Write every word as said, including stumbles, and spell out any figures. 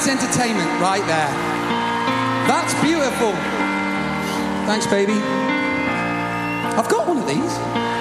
That's entertainment right there. That's beautiful. Thanks, baby. I've got one of these.